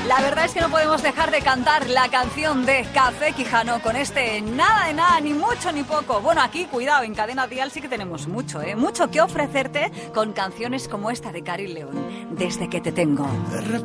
La verdad es que no podemos dejar de cantar la canción de Café Quijano con este nada de nada, ni mucho ni poco. Bueno, aquí, cuidado, en Cadena Dial sí que tenemos mucho, mucho que ofrecerte con canciones como esta de Cari León, Desde que te tengo. De